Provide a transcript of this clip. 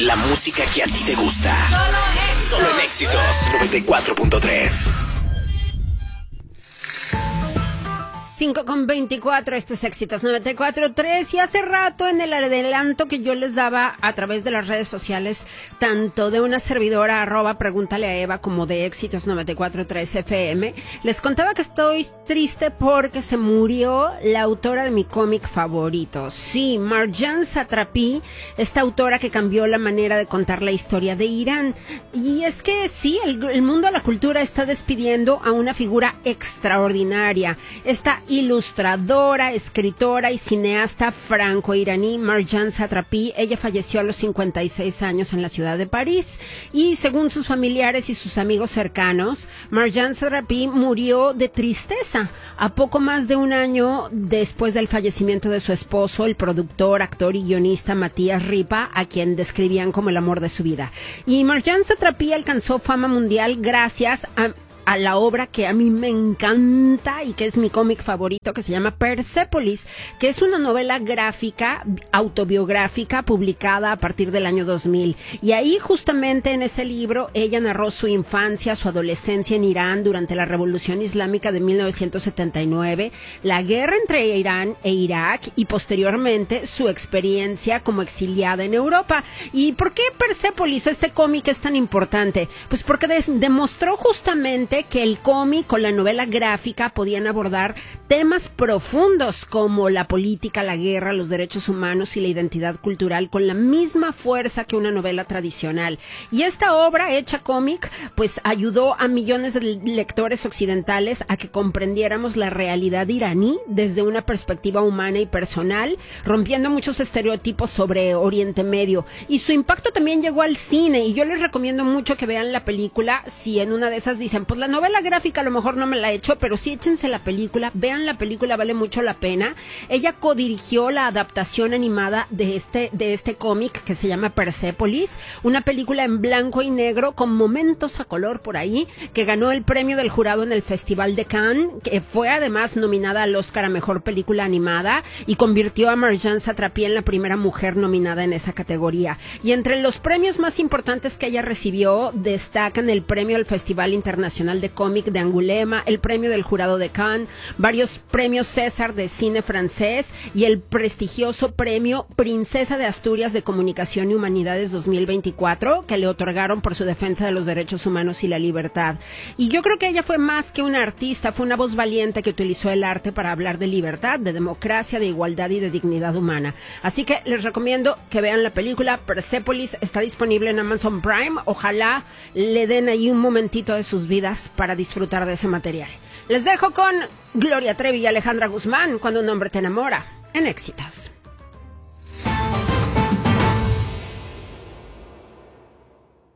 La música que a ti te gusta. Solo en Éxitos 94.3. 5:24, esto es Éxitos 94.3, y hace rato en el adelanto que yo les daba a través de las redes sociales, tanto de una servidora @pregúntale a Eva como de Éxitos 94.3 FM, les contaba que estoy triste porque se murió la autora de mi cómic favorito. Sí, Marjane Satrapi, esta autora que cambió la manera de contar la historia de Irán. Y es que sí, el mundo de la cultura está despidiendo a una figura extraordinaria, esta ilustradora, escritora y cineasta franco-iraní Marjane Satrapi. Ella falleció a los 56 años en la ciudad de París, y según sus familiares y sus amigos cercanos, Marjane Satrapi murió de tristeza a poco más de un año después del fallecimiento de su esposo, el productor, actor y guionista Matías Ripa, a quien describían como el amor de su vida. Y Marjane Satrapi alcanzó fama mundial gracias a la obra que a mí me encanta y que es mi cómic favorito, que se llama Persepolis, que es una novela gráfica autobiográfica publicada a partir del año 2000. Y ahí justamente en ese libro ella narró su infancia, su adolescencia en Irán durante la Revolución Islámica de 1979, la guerra entre Irán e Irak y posteriormente su experiencia como exiliada en Europa. ¿Y por qué Persepolis, este cómic, es tan importante? Pues porque demostró justamente que el cómic o la novela gráfica podían abordar temas profundos como la política, la guerra, los derechos humanos y la identidad cultural con la misma fuerza que una novela tradicional. Y esta obra hecha cómic pues ayudó a millones de lectores occidentales a que comprendiéramos la realidad iraní desde una perspectiva humana y personal, rompiendo muchos estereotipos sobre Oriente Medio. Y su impacto también llegó al cine, y yo les recomiendo mucho que vean la película. Si en una de esas dicen, pues la novela gráfica a lo mejor no me la he hecho, pero sí échense la película, vean la película, vale mucho la pena. Ella codirigió la adaptación animada de este cómic que se llama Persepolis, una película en blanco y negro con momentos a color por ahí, que ganó el premio del jurado en el Festival de Cannes, que fue además nominada al Oscar a Mejor Película Animada y convirtió a Marjane Satrapi en la primera mujer nominada en esa categoría. Y entre los premios más importantes que ella recibió destacan el premio al Festival Internacional de Cómic de Angulema, el premio del jurado de Cannes, varios premios César de cine francés y el prestigioso premio Princesa de Asturias de Comunicación y Humanidades 2024, que le otorgaron por su defensa de los derechos humanos y la libertad. Y yo creo que ella fue más que una artista, fue una voz valiente que utilizó el arte para hablar de libertad, de democracia, de igualdad y de dignidad humana. Así que les recomiendo que vean la película Persepolis, está disponible en Amazon Prime. Ojalá le den ahí un momentito de sus vidas para disfrutar de ese material. Les dejo con Gloria Trevi y Alejandra Guzmán, Cuando un hombre te enamora, en Éxitos.